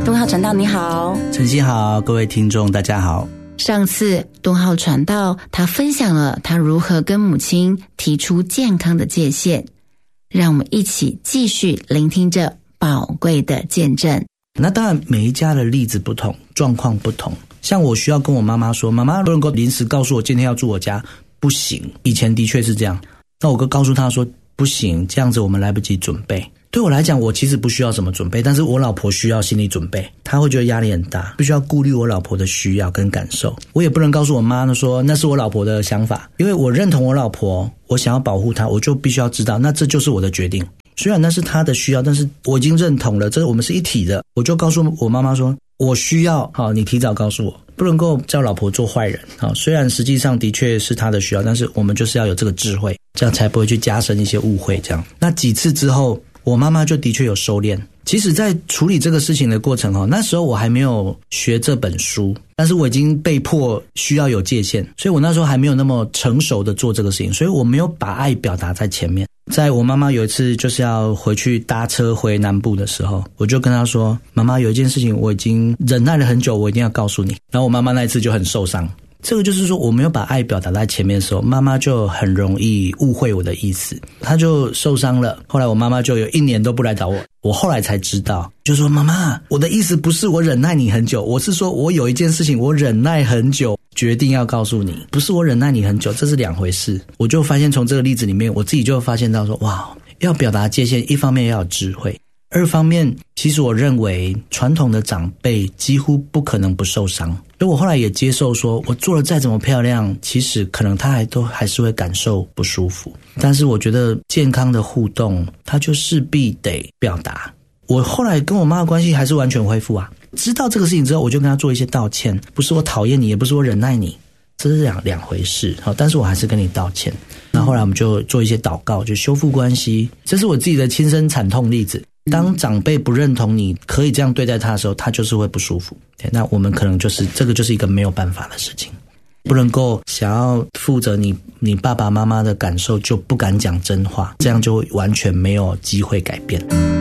东浩传道你好。 晨曦好，各位听众大家好。 上次东浩传道他分享了他如何跟母亲提出健康的界限，让我们一起继续聆听这宝贵的见证。 那当然每一家的例子不同，状况不同，像我需要跟我妈妈说，妈妈不能够临时告诉我今天要住我家，不行，以前的确是这样，那我告诉她说不行，这样子我们来不及准备。对我来讲，我其实不需要什么准备，但是我老婆需要心理准备，她会觉得压力很大，必须要顾虑我老婆的需要跟感受。我也不能告诉我妈说那是我老婆的想法，因为我认同我老婆，我想要保护她，我就必须要知道那这就是我的决定。虽然那是她的需要，但是我已经认同了，这我们是一体的。我就告诉我妈妈说我需要，好，你提早告诉我，不能够叫老婆做坏人。好，虽然实际上的确是她的需要，但是我们就是要有这个智慧，这样才不会去加深一些误会。这样，那几次之后我妈妈就的确有收敛。其实在处理这个事情的过程，那时候我还没有学这本书，但是我已经被迫需要有界限，所以我那时候还没有那么成熟的做这个事情，所以我没有把爱表达在前面。在我妈妈有一次就是要回去搭车回南部的时候，我就跟她说，妈妈，有一件事情我已经忍耐了很久，我一定要告诉你。然后我妈妈那一次就很受伤。这个就是说我没有把爱表达在前面的时候，妈妈就很容易误会我的意思，她就受伤了。后来我妈妈就有1年都不来找我，我后来才知道，就说妈妈，我的意思不是我忍耐你很久，我是说我有一件事情我忍耐很久，决定要告诉你，不是我忍耐你很久，这是2回事。我就发现从这个例子里面，我自己就发现到说，哇，要表达界限，一方面要有智慧，二方面其实我认为传统的长辈几乎不可能不受伤，所以我后来也接受说，我做了再怎么漂亮，其实可能他还是会感受不舒服。但是我觉得健康的互动，他就势必得表达。我后来跟我妈的关系还是完全恢复啊。知道这个事情之后，我就跟她做一些道歉，不是我讨厌你，也不是我忍耐你，这是两回事。好，但是我还是跟你道歉。那后来我们就做一些祷告，就修复关系。这是我自己的亲身惨痛例子。当长辈不认同你可以这样对待他的时候，他就是会不舒服。那我们可能就是这个就是一个没有办法的事情，不能够想要负责你爸爸妈妈的感受就不敢讲真话，这样就完全没有机会改变。